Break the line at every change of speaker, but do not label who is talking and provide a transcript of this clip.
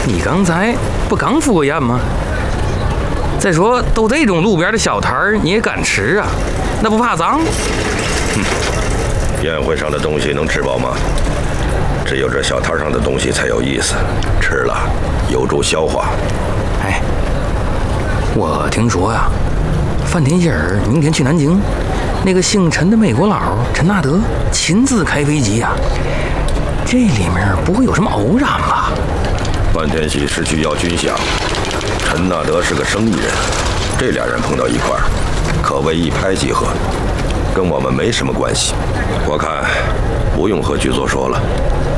你刚才不刚敷过衍吗？再说，都这种路边的小摊儿，你也敢吃啊？那不怕脏？
宴会上的东西能吃饱吗？只有这小摊上的东西才有意思，吃了有助消化。
哎，我听说呀，范天仙儿明天去南京，那个姓陈的美国佬陈纳德亲自开飞机呀，这里面不会有什么偶然吧？
范天喜是去要军饷，陈纳德是个生意人，这俩人碰到一块儿，可谓一拍即合，跟我们没什么关系。我看不用和剧组说了，